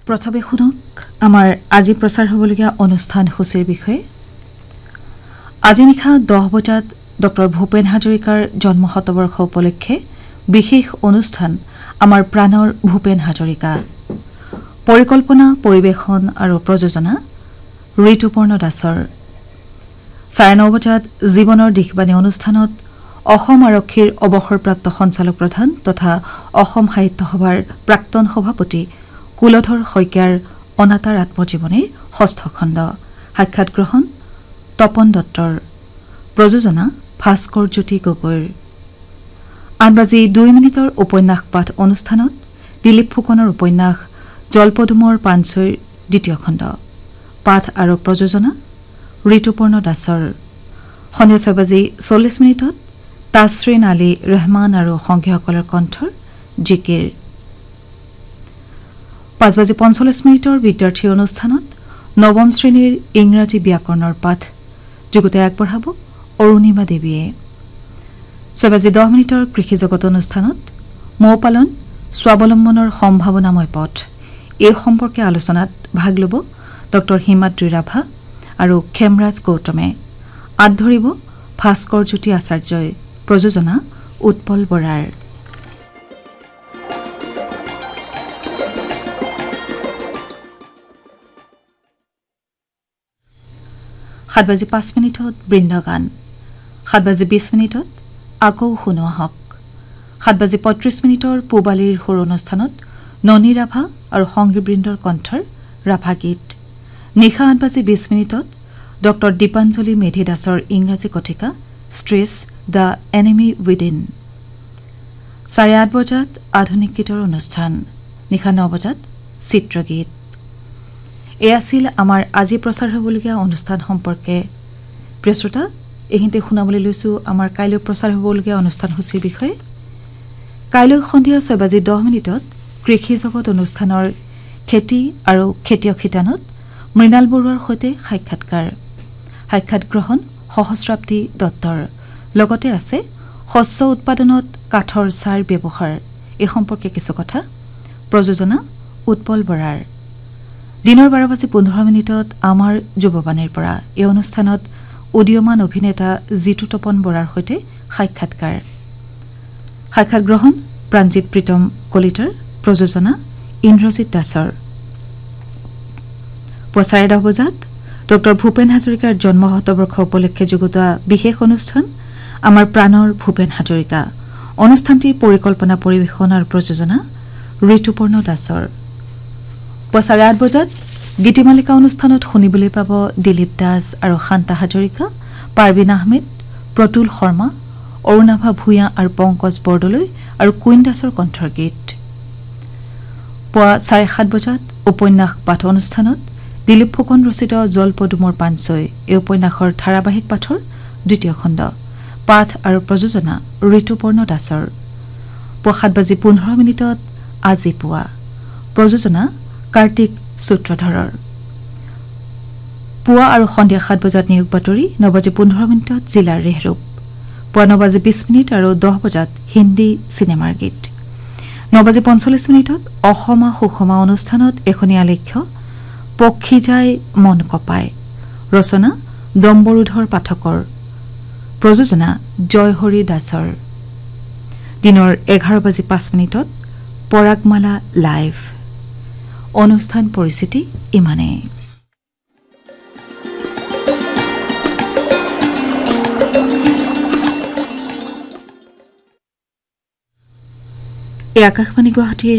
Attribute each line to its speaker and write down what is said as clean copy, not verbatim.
Speaker 1: প্ৰথমে শুনক আমাৰ আজি প্ৰচাৰ হ'বলগীয়া অনুষ্ঠান সূচীৰ বিষয়ে। আজি নিশা 10 বজাত ডক্টৰ ভূপেন হাজৰিকাৰ জন্ম শতবৰ্ষ উপলক্ষে বিশেষ অনুষ্ঠান আমাৰ প্ৰাণৰ ভূপেন হাজৰিকা। পৰিকল্পনা, পৰিৱেশন আৰু প্ৰযোজনা ঋতুপৰ্ণ দাসৰ। 9:30 বজাত জীৱনৰ দিশবাণী অনুষ্ঠানত অসম আৰক্ষীৰ অৱসৰপ্ৰাপ্ত সঞ্চালক প্ৰধান তথা অসম সাহিত্য সভাৰ প্ৰাক্তন সভাপতি কুলধৰ শইকীয়াৰ অনাতাঁৰ আত্মজীৱনীৰ 6ষ্ঠ খণ্ড। সাক্ষাৎ গ্ৰহণ তপন দত্তৰ। প্ৰযোজনা ভাস্কৰ জ্যোতি গগৈৰ। 8:02 উপন্যাস পাঠ অনুষ্ঠানত দিলীপ ফুকনৰ উপন্যাস জলপদুমৰ পাঞ্চৈৰ 2য় খণ্ড। পাঠ আৰু প্ৰযোজনা ঋতুপৰ্ণ দাসৰ। সন্ধিয়া 6:40 তাছৰিন আলী ৰহমান আৰু সংগীসকলৰ কণ্ঠৰ জিকিৰ। 5:45 বিদ্যাৰ্থীৰ অনুষ্ঠানত নৱম শ্ৰেণীৰ ইংৰাজী ব্যাকৰণৰ পাঠ যুগুতাই আগবঢ়াব অৰুণিমা দেৱীয়ে। 6:10 কৃষি জগত অনুষ্ঠানত মৌপালন স্বাৱলম্বনৰ সম্ভাৱনাময় পথ এই সম্পৰ্কে আলোচনাত ভাগ ল'ব ড হিমাদ্ৰী ৰাভা আৰু খেমৰাজ গৌতমে। আঁত ধৰিব ভাস্কৰ জ্যোতি আচাৰ্যই। প্ৰযোজনা উৎপল বৰাৰ। 7:05 বৃন্দগান। 7:20 আকৌ শুনো আহক। 7:35 পূবালীৰ সুৰ অনুষ্ঠানত ননী ৰাভা আৰু সংগীবৃন্দৰ কণ্ঠৰ ৰাভা গীত। নিশা 8:20 ড দীপাঞ্জলি মেধি দাসৰ ইংৰাজী কথিকা ষ্ট্ৰেছ দ্য এনিমি উইদিন। 8:30 বজাত আধুনিক গীতৰ অনুষ্ঠান। নিশা 9 বজাত চিত্ৰগীত। এয়া আছিল আমাৰ আজি প্ৰচাৰ হ'বলগীয়া অনুষ্ঠান সম্পৰ্কে। প্ৰিয় শ্ৰোতা, এইখিনিতে শুনাবলৈ লৈছোঁ আমাৰ কাইলৈ প্ৰচাৰ হ'বলগীয়া অনুষ্ঠানসূচীৰ বিষয়ে। কাইলৈ সন্ধিয়া 6:10 কৃষি জগত অনুষ্ঠানৰ খেতি আৰু খেতিয়ক শিতানত মৃণাল বৰুৱাৰ সৈতে সাক্ষাৎকাৰ। সাক্ষাৎ গ্ৰহণ সহস্ৰাব্দী দত্তৰ। লগতে আছে শস্য উৎপাদনত কাঠৰ চাৰ ব্যৱহাৰ এই সম্পৰ্কে কিছু কথা। প্ৰযোজনা উৎপল বৰাৰ। দিনৰ 12:15 আমাৰ যুৱবাণীৰ পৰা এই অনুষ্ঠানত উদীয়মান অভিনেতা জিতু তপন বৰাৰ সৈতে সাক্ষাৎকাৰ। সাক্ষাৎ গ্ৰহণ প্ৰাণজিৎ প্ৰীতম কলিতাৰ। প্ৰযোজনা ইন্দ্ৰজিৎ দাসৰ। 10:30 বজাত ড ভূপেন হাজৰিকাৰ জন্ম শতবৰ্ষ উপলক্ষে যুগুতোৱা বিশেষ অনুষ্ঠান আমাৰ প্ৰাণৰ ভূপেন হাজৰিকা। অনুষ্ঠানটিৰ পৰিকল্পনা, পৰিৱেশন আৰু প্ৰযোজনা ঋতুপৰ্ণ দাসৰ। 8:30 বজাত গীতিমালিকা অনুষ্ঠানত শুনিবলৈ পাব দিলীপ দাস আৰু শান্তা হাজৰিকা, পাৰবিন আহমেদ, প্ৰতুল শৰ্মা, অৰুণাভা ভূঞা আৰু পংকজ বৰদলৈ আৰু কুইন দাসৰ কণ্ঠৰ গীত। পুৱা 7:30 বজাত উপন্যাস পাঠ অনুষ্ঠানত দিলীপ ফুকন ৰচিত জলপদুমৰ পাঞ্চৈ এই উপন্যাসৰ ধাৰাবাহিক পাঠৰ 2য় খণ্ড। পাঠ আৰু প্ৰযোজনা ঋতুপৰ্ণ দাসৰ। পুৱা 7:15 আজি পুৱা। প্ৰযোজনা কাৰ্তিক সূত্ৰধৰৰ। পুৱা আৰু সন্ধিয়া 7 বজাত নিয়োগ বাতৰি। 9:15 জিলাৰ ৰেহৰূপ। পুৱা 9:20 আৰু 10 বজাত হিন্দী চিনেমাৰ গীত। 9:45 অসমা সুষমা অনুষ্ঠানত এখনীয়া আলেখ্য পক্ষী যায় মন কপাই। ৰচনা দম্বৰুধৰ পাঠকৰ। প্ৰযোজনা জয়হৰি দাসৰ। দিনৰ 11:05 পৰাগমালা লাইভ। অনুষ্ঠান পৰিস্থিতি ইমানে। আকাশবাণী গুৱাহাটীৰ